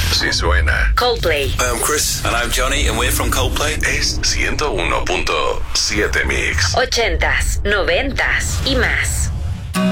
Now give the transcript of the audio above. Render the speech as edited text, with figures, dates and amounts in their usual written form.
Sí suena. Coldplay. Hi, I'm Chris. And I'm Johnny, and we're from Coldplay. Es 101.7 Mix. 80s, 90s y más.